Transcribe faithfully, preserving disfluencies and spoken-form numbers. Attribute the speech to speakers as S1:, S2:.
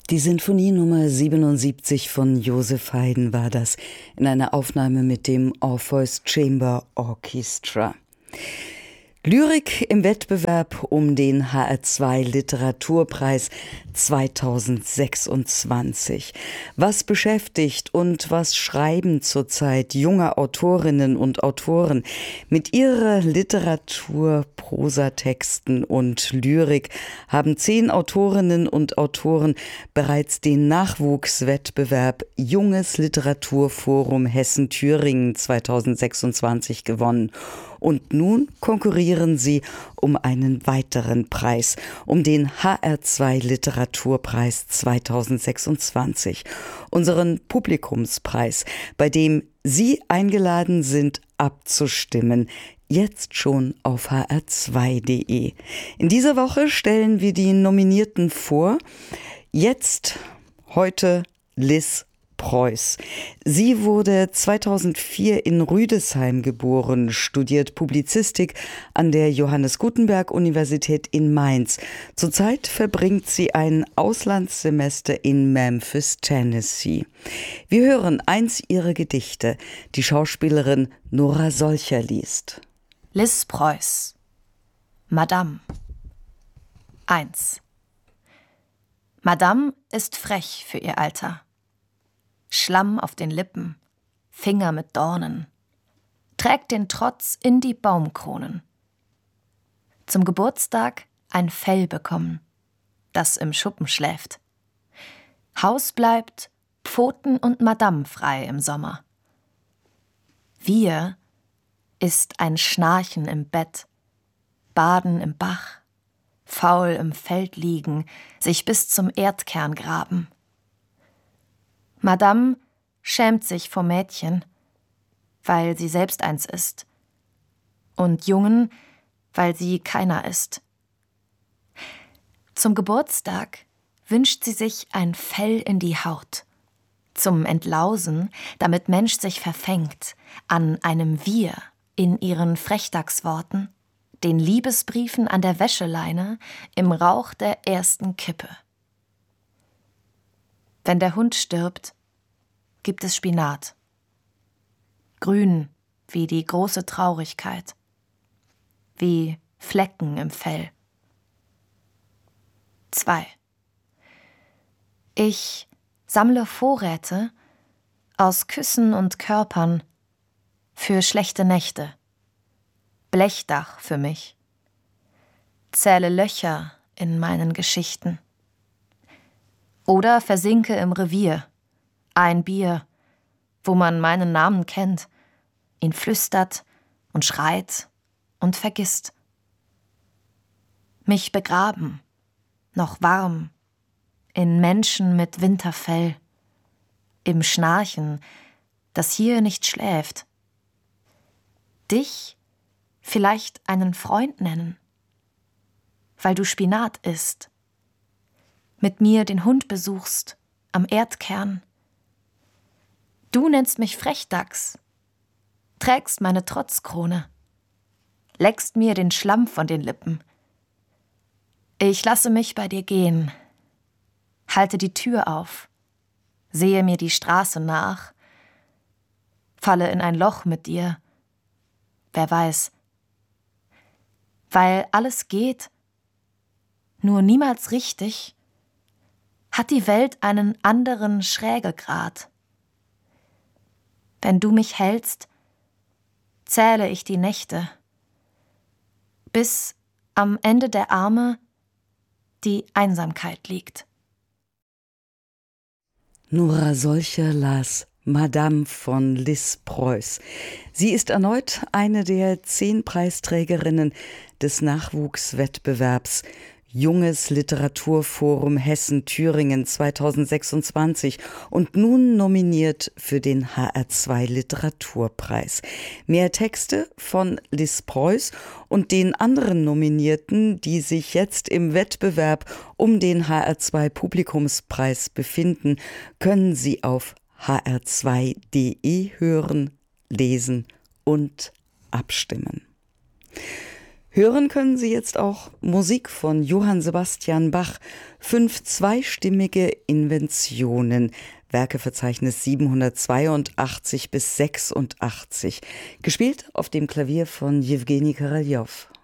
S1: Die Sinfonie Nummer siebenundsiebzig von Joseph Haydn war das in einer Aufnahme mit dem Orpheus Chamber Orchestra. Lyrik im Wettbewerb um den H R zwei Literaturpreis zweitausendsechsundzwanzig. Was beschäftigt und was schreiben zurzeit junge Autorinnen und Autoren? Mit ihrer Literatur, Prosatexten und Lyrik haben zehn Autorinnen und Autoren bereits den Nachwuchswettbewerb Junges Literaturforum Hessen-Thüringen zweitausendsechsundzwanzig gewonnen. Und nun konkurrieren sie um einen weiteren Preis, um den H R zwei Literaturpreis zweitausendsechsundzwanzig, unseren Publikumspreis, bei dem Sie eingeladen sind, abzustimmen. Jetzt schon auf h r zwei punkt d e. In dieser Woche stellen wir die Nominierten vor. Jetzt, heute Liz Preuß. Sie wurde zweitausendvier in Rüdesheim geboren, studiert Publizistik an der Johannes Gutenberg Universität in Mainz. Zurzeit verbringt sie ein Auslandssemester in Memphis, Tennessee. Wir hören eins ihrer Gedichte, die Schauspielerin Nora Solcher liest.
S2: Liz Preuß. Madame. eins. Madame ist frech für ihr Alter. Schlamm auf den Lippen, Finger mit Dornen, trägt den Trotz in die Baumkronen. Zum Geburtstag ein Fell bekommen, das im Schuppen schläft. Haus bleibt, Pfoten und Madame frei im Sommer. Wir ist ein Schnarchen im Bett, Baden im Bach, faul im Feld liegen, sich bis zum Erdkern graben. Madame schämt sich vor Mädchen, weil sie selbst eins ist, und Jungen, weil sie keiner ist. Zum Geburtstag wünscht sie sich ein Fell in die Haut, zum Entlausen, damit Mensch sich verfängt an einem Wir in ihren Frechdachsworten, den Liebesbriefen an der Wäscheleine, im Rauch der ersten Kippe. Wenn der Hund stirbt, gibt es Spinat. Grün wie die große Traurigkeit, wie Flecken im Fell. zwei. Ich sammle Vorräte aus Küssen und Körpern für schlechte Nächte, Blechdach für mich, zähle Löcher in meinen Geschichten. Oder versinke im Revier, ein Bier, wo man meinen Namen kennt, ihn flüstert und schreit und vergisst. Mich begraben, noch warm, in Menschen mit Winterfell, im Schnarchen, das hier nicht schläft. Dich vielleicht einen Freund nennen, weil du Spinat isst, mit mir den Hund besuchst am Erdkern. Du nennst mich Frechdachs, trägst meine Trotzkrone, leckst mir den Schlamm von den Lippen. Ich lasse mich bei dir gehen, halte die Tür auf, sehe mir die Straße nach, falle in ein Loch mit dir, wer weiß. Weil alles geht, nur niemals richtig, hat die Welt einen anderen Schrägegrad. Wenn du mich hältst, zähle ich die Nächte, bis am Ende der Arme die Einsamkeit liegt.
S1: Nora Solcher las Madame von Liz Preuß. Sie ist erneut eine der zehn Preisträgerinnen des Nachwuchswettbewerbs Junges Literaturforum Hessen-Thüringen zweitausendsechsundzwanzig und nun nominiert für den H R zwei Literaturpreis. Mehr Texte von Liz Preuß und den anderen Nominierten, die sich jetzt im Wettbewerb um den H R zwei Publikumspreis befinden, können Sie auf h r zwei punkt d e hören, lesen und abstimmen. Hören können Sie jetzt auch Musik von Johann Sebastian Bach, fünf zweistimmige Inventionen, Werkeverzeichnis siebenhundertzweiundachtzig bis sechsundachtzig, gespielt auf dem Klavier von Jewgeni Koroljow.